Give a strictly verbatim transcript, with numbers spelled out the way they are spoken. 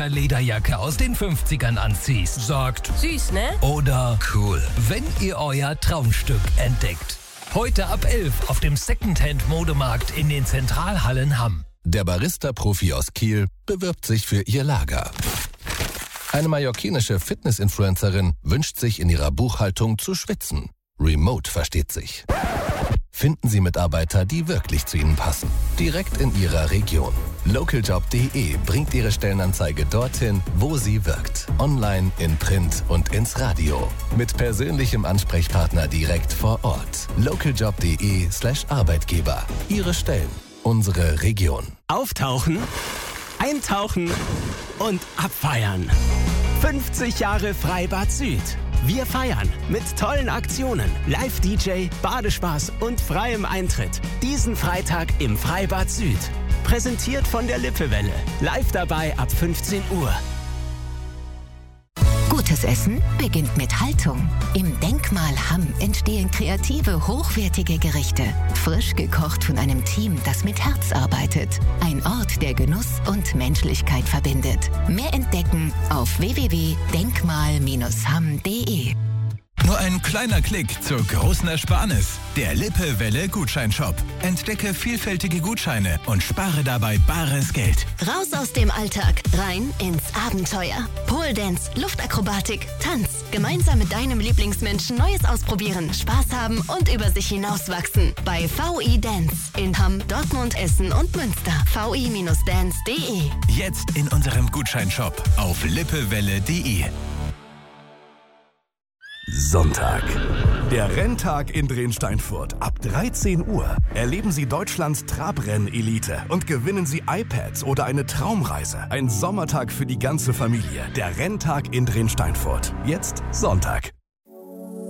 Biker-Lederjacke aus den fünfzigern anziehst, sagt süß, ne? oder cool, wenn ihr euer Traumstück entdeckt. Heute ab elf auf dem Secondhand-Modemarkt in den Zentralhallen Hamm. Der Barista-Profi aus Kiel bewirbt sich für ihr Lager. Eine mallorquinische Fitness-Influencerin wünscht sich in ihrer Buchhaltung zu schwitzen. Remote versteht sich. Finden Sie Mitarbeiter, die wirklich zu Ihnen passen. Direkt in Ihrer Region. Localjobs punkt de bringt Ihre Stellenanzeige dorthin, wo sie wirkt. Online, in Print und ins Radio. Mit persönlichem Ansprechpartner direkt vor Ort. Localjobs punkt de slash Arbeitgeber. Ihre Stellen. Unsere Region. Auftauchen, eintauchen und abfeiern. fünfzig Jahre Freibad Süd. Wir feiern mit tollen Aktionen, Live-D J, Badespaß und freiem Eintritt. Diesen Freitag im Freibad Süd. Präsentiert von der Lippewelle. Live dabei ab fünfzehn Uhr. Gutes Essen beginnt mit Haltung. Im Denkmal Hamm entstehen kreative, hochwertige Gerichte. Frisch gekocht von einem Team, das mit Herz arbeitet. Ein Ort, der Genuss und Menschlichkeit verbindet. Mehr entdecken auf w w w punkt denkmal Bindestrich hamm punkt de. Nur ein kleiner Klick zur großen Ersparnis. Der Lippewelle Gutscheinshop. Entdecke vielfältige Gutscheine und spare dabei bares Geld. Raus aus dem Alltag, rein ins Abenteuer. Pole Dance, Luftakrobatik, Tanz. Gemeinsam mit deinem Lieblingsmenschen Neues ausprobieren, Spaß haben und über sich hinauswachsen. Bei V I Dance in Hamm, Dortmund, Essen und Münster. v i Bindestrich dance punkt de. Jetzt in unserem Gutscheinshop auf lippewelle punkt de. Sonntag. Der Renntag in Drensteinfurt. Ab dreizehn Uhr erleben Sie Deutschlands Trabrenn-Elite und gewinnen Sie iPads oder eine Traumreise. Ein Sommertag für die ganze Familie. Der Renntag in Drensteinfurt. Jetzt Sonntag.